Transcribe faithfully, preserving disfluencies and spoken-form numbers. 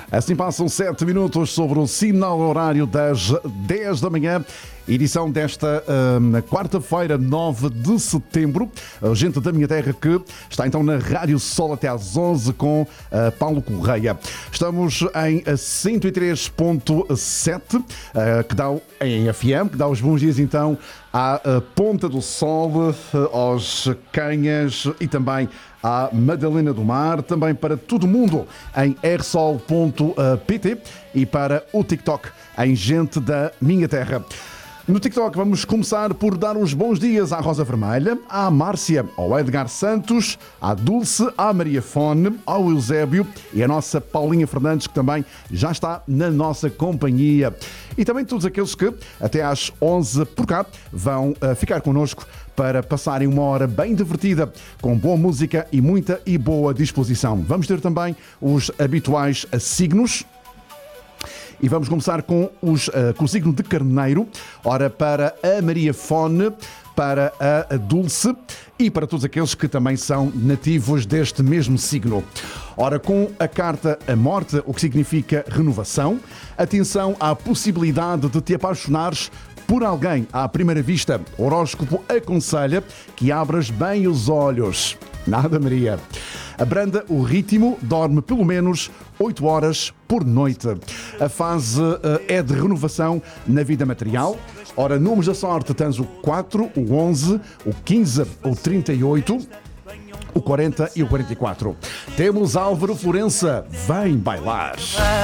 Assim passam sete minutos sobre o sinal horário das dez da manhã. Edição desta uh, quarta-feira, nove de setembro. A gente da minha terra que está então na Rádio Sol até às onze com uh, Paulo Correia. Estamos em cento e três ponto sete, uh, que dá em F M, que dá os bons dias então à uh, Ponta do Sol, uh, aos Canhas e também à Madalena do Mar, também para todo mundo em r sol ponto p t e para o TikTok em Gente da Minha Terra. No TikTok vamos começar por dar uns bons dias à Rosa Vermelha, à Márcia, ao Edgar Santos, à Dulce, à Maria Fone, ao Eusébio e à nossa Paulinha Fernandes, que também já está na nossa companhia. E também todos aqueles que até às onze por cá vão uh, ficar connosco para passarem uma hora bem divertida, com boa música e muita e boa disposição. Vamos ter também os habituais signos. E vamos começar com, os, uh, com o signo de Carneiro. Ora, para a Maria Fone, para a Dulce e para todos aqueles que também são nativos deste mesmo signo. Ora, com a carta A Morte, o que significa renovação, atenção à possibilidade de te apaixonares por alguém à primeira vista. O horóscopo aconselha que abras bem os olhos. Nada, Maria. Abranda o ritmo, dorme pelo menos oito horas por noite. A fase uh, é de renovação na vida material. Ora, números da sorte tens o quatro, o onze, o quinze, o trinta e oito, o quarenta e o quarenta e quatro. Temos Álvaro Florença. Vem bailar.